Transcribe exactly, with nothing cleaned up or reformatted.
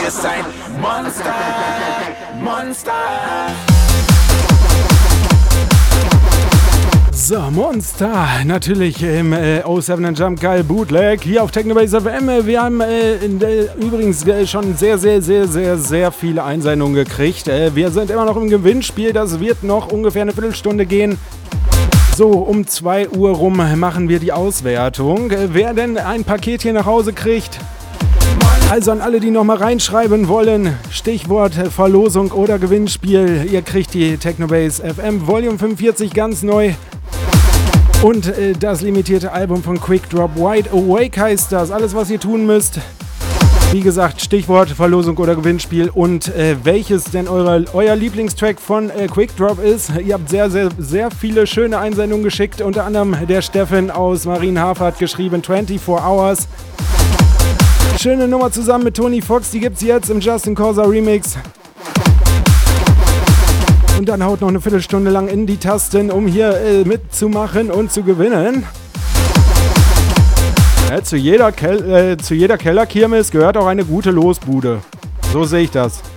Bassline. Monster, Monster. So, Monster, natürlich im äh, oh seven Jump Geil Bootleg hier auf Technobase F M. Wir haben äh, in, äh, übrigens äh, schon sehr, sehr, sehr, sehr, sehr viele Einsendungen gekriegt. Äh, wir sind immer noch im Gewinnspiel, das wird noch ungefähr eine Viertelstunde gehen. So, um zwei Uhr rum machen wir die Auswertung. Äh, wer denn ein Paket hier nach Hause kriegt, also an alle, die nochmal reinschreiben wollen, Stichwort äh, Verlosung oder Gewinnspiel, ihr kriegt die Technobase F M Volume fünfundvierzig ganz neu. Und äh, das limitierte Album von Quick Drop, Wide Awake heißt das. Alles, was ihr tun müsst, wie gesagt, Stichwort Verlosung oder Gewinnspiel und äh, welches denn eure, euer Lieblingstrack von äh, Quick Drop ist. Ihr habt sehr, sehr, sehr viele schöne Einsendungen geschickt. Unter anderem der Steffen aus Marienhafen hat geschrieben vierundzwanzig Hours. Schöne Nummer zusammen mit Tony Fox, die gibt's jetzt im Justin Corsa Remix. Und dann haut noch eine Viertelstunde lang in die Tasten, um hier äh, mitzumachen und zu gewinnen. Ja, zu jeder, Kel- äh, zu jeder Kellerkirmes gehört auch eine gute Losbude. So sehe ich das.